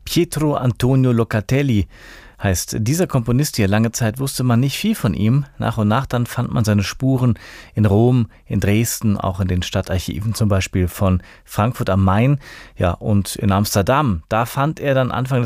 Pietro Antonio Locatelli heißt dieser Komponist hier. Lange Zeit wusste man nicht viel von ihm. Nach und nach dann fand man seine Spuren in Rom, in Dresden, auch in den Stadtarchiven zum Beispiel von Frankfurt am Main. Ja, und in Amsterdam, da fand er dann Anfang